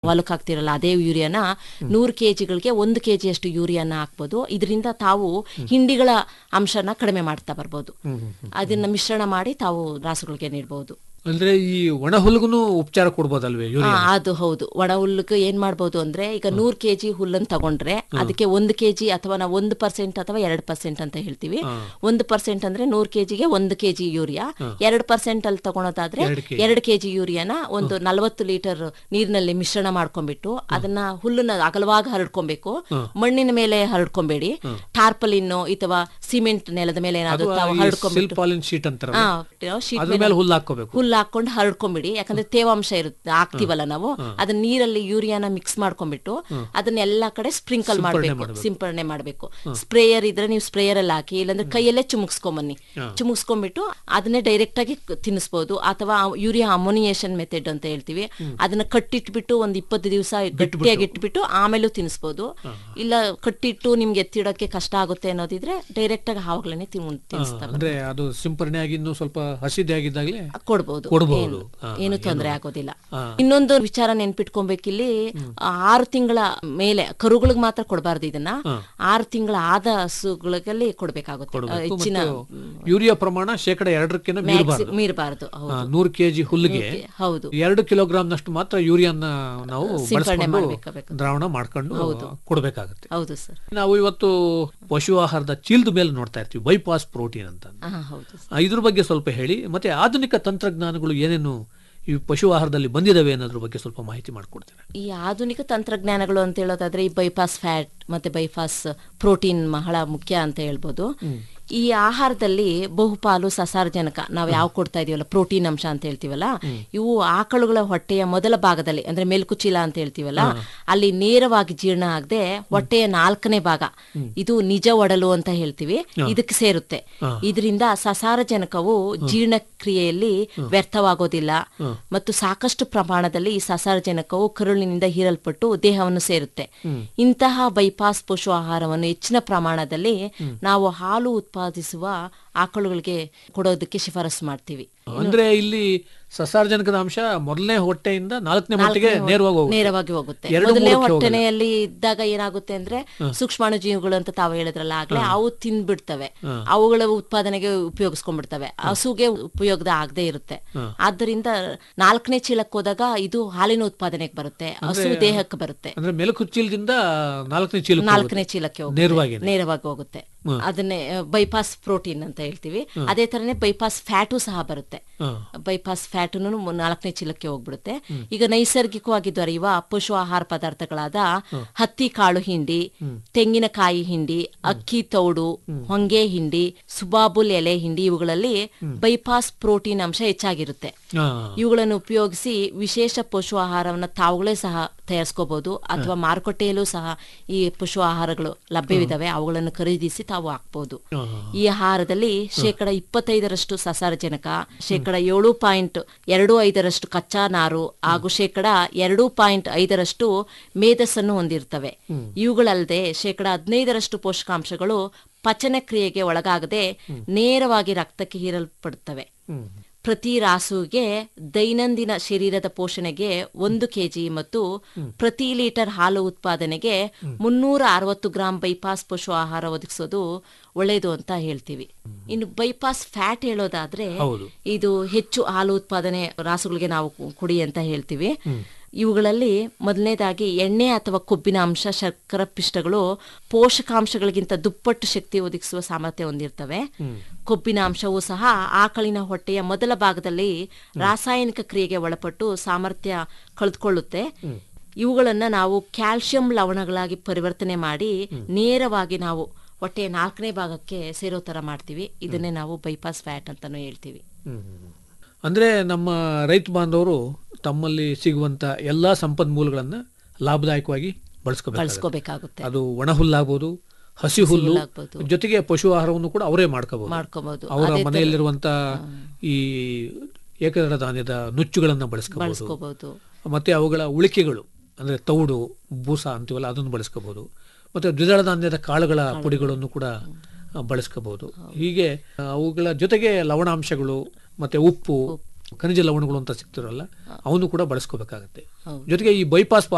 ಹೊಲಕ್ಕೆ ಹಾಕ್ತಿರಲ್ಲ ಅದೇ ಯೂರಿಯಾನ 100 kgಗಳಿಗೆ 1 kg ಅಷ್ಟು ಯೂರಿಯಾನ ಹಾಕ್ಬೋದು. ಇದರಿಂದ ತಾವು ಹಿಂಡಿಗಳ ಅಂಶನ ಕಡಿಮೆ ಮಾಡ್ತಾ ಬರ್ಬೋದು. ಅದನ್ನ ಮಿಶ್ರಣ ಮಾಡಿ ತಾವು ರಾಸುಗಳಿಗೆ ನೀಡಬಹುದು. ಅಂದ್ರೆ ಈ ಒಣ ಹುಲ್ಗುನು ಉಪಚಾರ ಕೊಡ್ಬೋದಲ್ವೇ? ಅದು ಹೌದು. ಒಣ ಹುಲ್ಲು ಏನ್ ಮಾಡ್ಬೋದು ಅಂದ್ರೆ, ಈಗ 100 kg ಹುಲ್ಲನ್ನು ತಗೊಂಡ್ರೆ ಅದಕ್ಕೆ 1 kg ಅಥವಾ ನಾವು 1% ಅಥವಾ 2% ಅಂತ ಹೇಳ್ತೀವಿ. 1% ಅಂದ್ರೆ 100 kgಗೆ 1 kg ಯೂರಿಯಾ, 2% ಅಲ್ಲಿ ತಗೊಳೋದಾದ್ರೆ 2 kg ಯೂರಿಯಾನ ಒಂದು 40 ಲೀಟರ್ ನೀರಿನಲ್ಲಿ ಮಿಶ್ರಣ ಮಾಡ್ಕೊಂಡ್ಬಿಟ್ಟು ಅದನ್ನ ಹುಲ್ಲನ್ನ ಅಗಲವಾಗಿ ಹರಡ್ಕೊಬೇಕು. ಮಣ್ಣಿನ ಮೇಲೆ ಹರಡ್ಕೊಬೇಡಿ. ಟಾರ್ಪಲಿನ್ ಅಥವಾ ಸಿಮೆಂಟ್ ನೆಲದ ಮೇಲೆ ಏನಾದ್ರು ತಾವು ಹರಡ್ಕೊಂಡ್ಬಿಟ್ಟು ಹುಲ್ಲು ಹಾಕೊಂಡು ಹರಡ್ಕೊಂಡ್ಬಿಡಿ. ಯಾಕಂದ್ರೆ ತೇವಾಂಶ ಇರುತ್ತೆ, ಹಾಕ್ತಿವಲ್ಲ ನಾವು, ಅದನ್ನ ನೀರಲ್ಲಿ ಯೂರಿಯಾನ ಮಿಕ್ಸ್ ಮಾಡ್ಕೊಂಡ್ಬಿಟ್ಟು ಅದನ್ನ ಎಲ್ಲಾ ಕಡೆ ಸ್ಪ್ರಿಂಕಲ್ ಮಾಡ್ಬೇಕು, ಸಿಂಪರಣೆ ಮಾಡ್ಬೇಕು. ಸ್ಪ್ರೇಯರ್ ಇದ್ರೆ ನೀವು ಸ್ಪ್ರೇಯರ್ ಅಲ್ಲಿ ಹಾಕಿ, ಇಲ್ಲಾಂದ್ರೆ ಕೈಯಲ್ಲೇ ಚುಮುಕ್ಸ್ಕೊಂಬನ್ನಿ. ಚುಮುಕ್ಸ್ಕೊಂಡ್ಬಿಟ್ಟು ಅದನ್ನೇ ಡೈರೆಕ್ಟ್ ಆಗಿ ತಿನ್ನಿಸಬಹುದು. ಅಥವಾ ಯೂರಿಯಾ ಅಮೋನಿಯೇಷನ್ ಮೆಥಡ್ ಅಂತ ಹೇಳ್ತೀವಿ, ಅದನ್ನ ಕಟ್ಟಿಟ್ಬಿಟ್ಟು ಒಂದ್ 20 ದಿವಸ ಗಟ್ಟಿಯಾಗಿ ಇಟ್ಬಿಟ್ಟು ಆಮೇಲೂ ತಿನ್ನಿಸಬಹುದು. ಇಲ್ಲ ಕಟ್ಟಿಟ್ಟು ನಿಮ್ಗೆ ಎತ್ತಿಡೋಕೆ ಕಷ್ಟ ಆಗುತ್ತೆ ಅನ್ನೋದಿದ್ರೆ ಡೈರೆಕ್ಟ್ ಆಗಿ ಆವಾಗ್ಲೇನೆ ತಿನ್ನಿಸ್ತಾರೆ. ಅಂದ್ರೆ ಅದು ಸಿಂಪರಣೆ ಆಗಿ ಇನ್ನೂ ಸ್ವಲ್ಪ ಹಸಿದೆ ಆಗಿದ್ದಾಗಲೇ ಕೊಡ್ಬೋದು, ಏನು ತೊಂದರೆ ಆಗೋದಿಲ್ಲ. ಇನ್ನೊಂದು ವಿಚಾರ ನೆನ್ಪಿಟ್ಕೊಬೇಕಿಲ್ಲಿ, 6 ತಿಂಗಳ ಮೇಲೆ ಕರುಗಳಿಗೆ ಮಾತ್ರ ಕೊಡಬಾರ್ದು ಇದನ್ನ. 6 ತಿಂಗಳ ಆದ ಹಸುಗಳಲ್ಲಿ ಕೊಡ್ಬೇಕಾಗುತ್ತೆ. ಹೆಚ್ಚಿನ ಯೂರಿಯಾ ಪ್ರಮಾಣ 2% ಮೀರಬಾರದು. 100 kg ಹುಲ್ಲಿಗೆ ಹೌದು 2 ಕಿಲೋಗ್ರಾಂನಷ್ಟು ಮಾತ್ರ ಯೂರಿಯಾನ ನಾವು ಸಿಂಪರಣೆ ದ್ರಾವಣ ಮಾಡ್ಕೊಂಡು ಕೊಡಬೇಕಾಗುತ್ತೆ. ಹೌದು ಸರ್. ನಾವು ಇವತ್ತು ಪಶು ಆಹಾರದ ಚೀಲದ ಮೇಲೆ ನೋಡ್ತಾ ಇರ್ತೀವಿ ಬೈಪಾಸ್ ಪ್ರೋಟೀನ್ ಅಂತ. ಇದ್ರ ಬಗ್ಗೆ ಸ್ವಲ್ಪ ಹೇಳಿ. ಮತ್ತೆ ಆಧುನಿಕ ತಂತ್ರಜ್ಞಾನಗಳು ಏನೇನು ಈ ಪಶು ಆಹಾರದಲ್ಲಿ ಬಂದಿದಾವೆ ಅನ್ನೋದ್ರ ಬಗ್ಗೆ ಸ್ವಲ್ಪ ಮಾಹಿತಿ ಮಾಡಿಕೊಡ್ತೇನೆ. ಈ ಆಧುನಿಕ ತಂತ್ರಜ್ಞಾನಗಳು ಅಂತ ಹೇಳೋದಾದ್ರೆ ಈ ಬೈಪಾಸ್ ಫ್ಯಾಟ್ ಮತ್ತೆ ಬೈಪಾಸ್ ಪ್ರೋಟೀನ್ ಬಹಳ ಮುಖ್ಯ ಅಂತ ಹೇಳ್ಬೋದು. ಈ ಆಹಾರದಲ್ಲಿ ಬಹುಪಾಲು ಸಸಾರಜನಕ ನಾವು ಯಾವ ಕೊಡ್ತಾ ಇದೀವಲ್ಲ, ಪ್ರೋಟೀನ್ ಅಂಶ ಅಂತ ಹೇಳ್ತೀವಲ್ಲ, ಇವು ಆಕಳುಗಳ ಹೊಟ್ಟೆಯ ಮೊದಲ ಭಾಗದಲ್ಲಿ ಅಂದ್ರೆ ಮೆಲ್ಕುಚೀಲ ಅಂತ ಹೇಳ್ತೀವಲ್ಲ, ಅಲ್ಲಿ ನೇರವಾಗಿ ಜೀರ್ಣ ಆಗದೆ ಹೊಟ್ಟೆಯ 4ನೇ ಭಾಗ, ಇದು ನಿಜ ಒಡಲು ಅಂತ ಹೇಳ್ತೀವಿ, ಇದಕ್ಕೆ ಸೇರುತ್ತೆ. ಇದರಿಂದ ಸಸಾರಜನಕವು ಜೀರ್ಣಕ್ರಿಯೆಯಲ್ಲಿ ವ್ಯರ್ಥವಾಗೋದಿಲ್ಲ ಮತ್ತು ಸಾಕಷ್ಟು ಪ್ರಮಾಣದಲ್ಲಿ ಈ ಸಸಾರಜನಕವು ಕರುಳಿನಿಂದ ಹೀರಲ್ಪಟ್ಟು ದೇಹವನ್ನು ಸೇರುತ್ತೆ. ಇಂತಹ ಬೈಪಾಸ್ ಪಶು ಆಹಾರವನ್ನು ಹೆಚ್ಚಿನ ಪ್ರಮಾಣದಲ್ಲಿ ನಾವು ಹಾಲು ಉತ್ಪಾದಿಸುವ ಆಕಳುಗಳಿಗೆ ಕೊಡೋದಕ್ಕೆ ಶಿಫಾರಸು ಮಾಡ್ತೀವಿ. ಅಂದ್ರೆ ಇಲ್ಲಿ ಸಸಾರಜನಕದ ಅಂಶ ಮೊದಲನೇ ಹೊಟ್ಟೆಯಿಂದ 4ನೇ ಹೊಟ್ಟೆಗೆ ನೇರವಾಗಿ ಹೋಗುತ್ತೆ. ಮೊದಲನೇ ಹೊಟ್ಟೆನೆಯಲ್ಲಿ ಇದ್ದಾಗ ಏನಾಗುತ್ತೆ ಅಂದ್ರೆ ಸೂಕ್ಷ್ಮಾಣು ಜೀವಿಗಳು ಅಂತ ತಾವು ಹೇಳಿದ್ರಲ್ಲ ಆಗ್ಲೇ, ಅವು ತಿಂದ್ಬಿಡ್ತವೆ, ಅವುಗಳ ಉತ್ಪಾದನೆಗೆ ಉಪಯೋಗಿಸ್ಕೊಂಡ್ಬಿಡ್ತವೆ, ಹಸುಗೆ ಉಪಯೋಗದ ಆಗದೆ ಇರುತ್ತೆ. ಆದ್ದರಿಂದ 4ನೇ ಚೀಲಕ್ಕೆ ಹೋದಾಗ ಇದು ಹಾಲಿನ ಉತ್ಪಾದನೆಗೆ ಬರುತ್ತೆ, ಹಸು ದೇಹಕ್ಕೆ ಬರುತ್ತೆ. ಅಂದ್ರೆ ಮೆಲುಕುಚ್ಚೀಲದಿಂದ 4ನೇ ಚೀಲಕ್ಕೆ ನೇರವಾಗಿ ಹೋಗುತ್ತೆ. ಅದನ್ನೇ ಬೈಪಾಸ್ ಪ್ರೋಟೀನ್ ಅಂತ ಹೇಳ್ತೀವಿ. ಅದೇ ತರನೇ ಬೈಪಾಸ್ ಫ್ಯಾಟು ಸಹ ಬರುತ್ತೆ. ಬೈಪಾಸ್ ಫ್ಯಾಟುನು 4ನೇ ಚೀಲಕ್ಕೆ ಹೋಗ್ಬಿಡುತ್ತೆ. ಈಗ ನೈಸರ್ಗಿಕವಾಗಿ ದೊರೆಯುವ ಪಶು ಆಹಾರ ಪದಾರ್ಥಗಳಾದ ಹತ್ತಿ ಕಾಳು ಹಿಂಡಿ, ತೆಂಗಿನಕಾಯಿ ಹಿಂಡಿ, ಅಕ್ಕಿ ತೌಡು, ಹೊಂಗೆ ಹಿಂಡಿ, ಸುಬಾಬುಲ್ ಎಲೆ ಹಿಂಡಿ, ಇವುಗಳಲ್ಲಿ ಬೈಪಾಸ್ ಪ್ರೋಟೀನ್ ಅಂಶ ಹೆಚ್ಚಾಗಿರುತ್ತೆ. ಇವುಗಳನ್ನು ಉಪಯೋಗಿಸಿ ವಿಶೇಷ ಪಶು ಆಹಾರವನ್ನು ತಾವುಗಳೇ ಸಹ ತಯಾರಿಸ್ಕೋಬಹುದು, ಅಥವಾ ಮಾರುಕಟ್ಟೆಯಲ್ಲೂ ಸಹ ಈ ಪಶು ಆಹಾರಗಳು ಲಭ್ಯವಿದಾವೆ, ಅವುಗಳನ್ನು ಖರೀದಿಸಿ ತಾವು ಹಾಕ್ಬಹುದು. ಈ ಆಹಾರದಲ್ಲಿ 25% ಸಸಾರಜನಕ, 7.25% ಕಚ್ಚಾ ನಾರು ಹಾಗೂ 2.5% ಮೇಧಸ್ಸನ್ನು ಹೊಂದಿರ್ತವೆ. ಇವುಗಳಲ್ಲದೆ 15% ಪೋಷಕಾಂಶಗಳು ಪಚನ ಕ್ರಿಯೆಗೆ ಒಳಗಾಗದೆ ನೇರವಾಗಿ ರಕ್ತಕ್ಕೆ ಹೀರಲ್ಪಡುತ್ತವೆ. ಪ್ರತಿ ರಾಸುಗೆ ದೈನಂದಿನ ಶರೀರದ ಪೋಷಣೆಗೆ 1 kg ಮತ್ತು ಪ್ರತಿ ಲೀಟರ್ ಹಾಲು ಉತ್ಪಾದನೆಗೆ 360 ಗ್ರಾಂ ಬೈಪಾಸ್ ಪಶು ಆಹಾರ ಒದಗಿಸೋದು ಒಳ್ಳೆಯದು ಅಂತ ಹೇಳ್ತೀವಿ. ಇನ್ನು ಬೈಪಾಸ್ ಫ್ಯಾಟ್ ಹೇಳೋದಾದ್ರೆ, ಇದು ಹೆಚ್ಚು ಹಾಲು ಉತ್ಪಾದನೆ ರಾಸುಗಳಿಗೆ ನಾವು ಕುಡಿ ಅಂತ ಹೇಳ್ತೀವಿ. ಇವುಗಳಲ್ಲಿ ಮೊದಲನೇದಾಗಿ ಎಣ್ಣೆ ಅಥವಾ ಕೊಬ್ಬಿನ ಅಂಶ, ಶರ್ಕರ ಪಿಷ್ಟಗಳು ಪೋಷಕಾಂಶಗಳಿಗಿಂತ ದುಪ್ಪಟ್ಟು ಶಕ್ತಿ ಒದಗಿಸುವ ಸಾಮರ್ಥ್ಯ ಹೊಂದಿರ್ತವೆ. ಕೊಬ್ಬಿನ ಅಂಶವೂ ಸಹ ಆಕಳಿನ ಹೊಟ್ಟೆಯ ಮೊದಲ ಭಾಗದಲ್ಲಿ ರಾಸಾಯನಿಕ ಕ್ರಿಯೆಗೆ ಒಳಪಟ್ಟು ಸಾಮರ್ಥ್ಯ ಕಳೆದುಕೊಳ್ಳುತ್ತೆ. ಇವುಗಳನ್ನ ನಾವು ಕ್ಯಾಲ್ಸಿಯಂ ಲವಣಗಳಾಗಿ ಪರಿವರ್ತನೆ ಮಾಡಿ ನೇರವಾಗಿ ನಾವು ಹೊಟ್ಟೆಯ 4ನೇ ಭಾಗಕ್ಕೆ ಸೇರೋ ತರ ಮಾಡ್ತೀವಿ. ಇದನ್ನೇ ನಾವು ಬೈಪಾಸ್ ಫ್ಯಾಟ್ ಅಂತಾನು ಹೇಳ್ತೀವಿ. ಅಂದ್ರೆ ನಮ್ಮ ರೈತ ಬಾಂಧವರು ತಮ್ಮಲ್ಲಿ ಸಿಗುವಂತ ಎಲ್ಲಾ ಸಂಪನ್ಮೂಲಗಳನ್ನ ಲಾಭದಾಯಕವಾಗಿ ಬಳಸ್ಕೋಬೇಕಾಗುತ್ತೆ. ಅದು ಒಣ ಹುಲ್ಲಾಗಬಹುದು, ಹಸಿ ಹುಲ್ಲು, ಜೊತೆಗೆ ಪಶು ಆಹಾರವನ್ನು ಕೂಡ ಅವರೇ ಮಾಡ್ಕೋಬಹುದು. ಅವರ ಮನೆಯಲ್ಲಿರುವಂತ ಈ ಏಕದಳ ಧಾನ್ಯದ ನುಚ್ಚುಗಳನ್ನ ಬಳಸ್ಕೋಬಹುದು. ಮತ್ತೆ ಅವುಗಳ ಉಳಿಕೆಗಳು ಅಂದ್ರೆ ತೌಡು, ಬೂಸ ಅಂತೀವಲ್ಲ, ಅದನ್ನು ಬಳಸ್ಕೋಬಹುದು. ಮತ್ತೆ ದ್ವಿದಳ ಧಾನ್ಯದ ಕಾಳುಗಳ ಪುಡಿಗಳನ್ನು ಕೂಡ ಬಳಸ್ಕೋಬಹುದು. ಹೀಗೆ ಅವುಗಳ ಜೊತೆಗೆ ಲವಣಾಂಶಗಳು ಮತ್ತೆ ಉಪ್ಪು, ಖನಿಜ ಲವಣಗಳು ಅಂತ ಸಿಗ್ತಿರಲ್ಲ, ಅವನು ಕೂಡ ಬಳಸ್ಕೋಬೇಕಾಗತ್ತೆ. ಜೊತೆಗೆ ಈ ಬೈಪಾಸ್